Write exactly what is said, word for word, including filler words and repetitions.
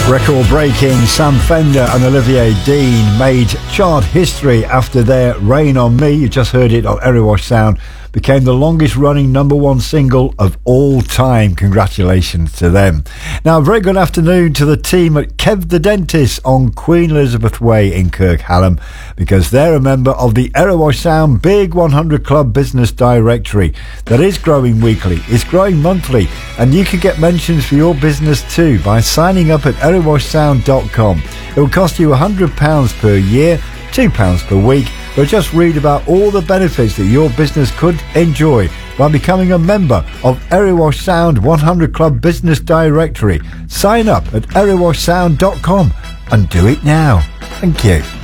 Record-breaking Sam Fender and Olivier Dean made chart history after their Rain on Me, you just heard it on Erewash Sound, became the longest running number one single of all time. Congratulations to them. Now, a very good afternoon to the team at Kev the Dentist on Queen Elizabeth Way in Kirkhallam, because they're a member of the Erewash Sound Big one hundred Club Business Directory that is growing weekly, it's growing monthly, and you can get mentions for your business too by signing up at erewash sound dot com. It will cost you one hundred pounds per year, two pounds per week, but just read about all the benefits that your business could enjoy by becoming a member of Erewash Sound one hundred Club Business Directory. Sign up at erewash sound dot com and do it now. Thank you.